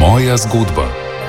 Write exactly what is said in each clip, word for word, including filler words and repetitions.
Moja zgodba.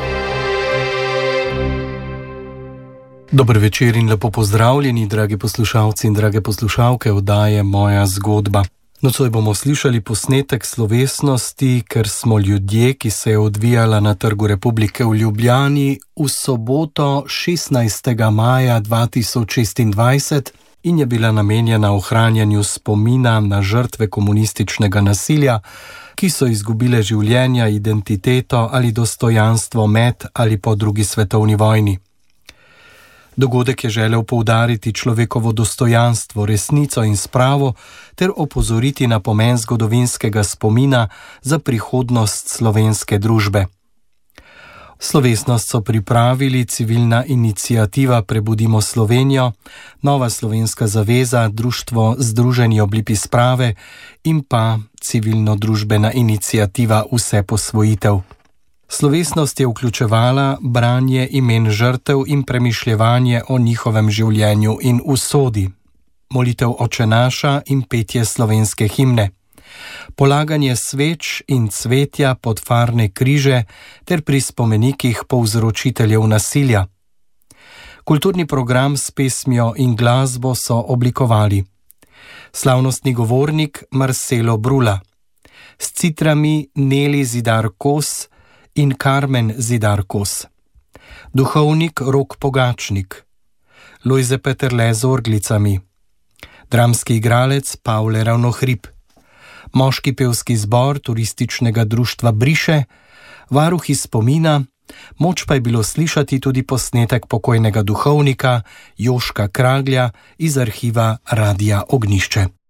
Dober večer in lepo pozdravljeni, dragi poslušalci in drage poslušalke oddaje Moja zgodba. Nocoj bomo slišali posnetek slovesnosti, ker smo ljudje, ki se je odvijala na Trgu Republike v Ljubljani v soboto šestnajstega maja dva tisoč šestindvajset in je bila namenjena ohranjanju spomina na žrtve komunističnega nasilja, ki so izgubile življenja, identiteto ali dostojanstvo med ali po drugi svetovni vojni. Dogodek je želel poudariti človekovo dostojanstvo, resnico in spravo ter opozoriti na pomen zgodovinskega spomina za prihodnost slovenske družbe. Slovesnost so pripravili civilna iniciativa Prebudimo Slovenijo, Nova slovenska zaveza, Društvo Združeni oblipi sprave in pa civilno-družbena iniciativa Vseposvojitev. Slovesnost je vključevala branje imen žrtev in premišljevanje o njihovem življenju in usodi, molitev Oče naša in petje slovenske himne, polaganje sveč in cvetja pod farne križe ter pri spomenikih povzročiteljev nasilja. Kulturni program s pesmijo in glasbo so oblikovali slavnostni govornik Marcelo Brula, s citrami Neli Zidar Kos in Karmen Zidar Kos, duhovnik Rok Pogačnik, Lojze Peterle z orglicami, dramski igralec Pavle Ravnohrib, moški pevski zbor turističnega društva Briše, varuhi spomina, moč pa je bilo slišati tudi posnetek pokojnega duhovnika Joška Kraglja iz arhiva Radia Ognjišče.